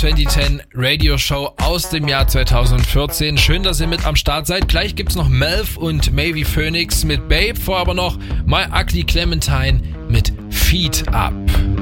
2010 Radio Show aus dem Jahr 2014. Schön, dass ihr mit am Start seid. Gleich gibt's noch Melv und Mavie Phoenix mit Babe. Vorher aber noch My Ugly Clementine mit Feet Up.